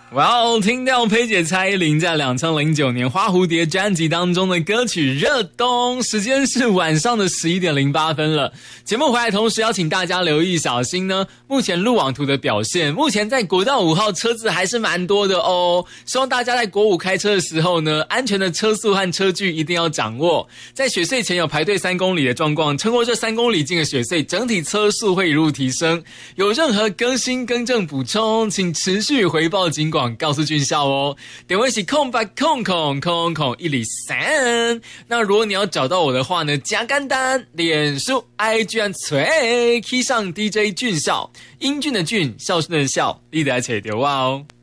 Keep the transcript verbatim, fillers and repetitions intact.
哇哦！听到佩姐蔡依林在两千零九年《花蝴蝶》专辑当中的歌曲《热冬》，时间是晚上的十一点零八分了。节目回来同时邀请大家留意小心呢，目前路网图的表现，目前在国道五号车子还是蛮多的哦。希望大家在国五开车的时候呢，安全的车速和车距一定要掌握。在雪隧前有排队三公里的状况，撑过这三公里进的雪隧，整体车速会一路提升。有任何更新、更正、补充，请持续回报警广。告诉军校哦，点位是空白空空空空一里三。那如果你要找到我的话呢，加简单，脸书 I G 和吹 key 上 D J 军校，英俊的俊，孝顺的孝，你得要找到我哦。